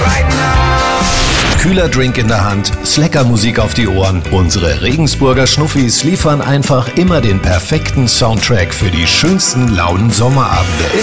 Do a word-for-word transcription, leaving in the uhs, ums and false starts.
Kühler Drink in der Hand, Slacker-Musik auf die Ohren. Unsere Regensburger Schnuffis liefern einfach immer den perfekten Soundtrack für die schönsten lauen Sommerabende.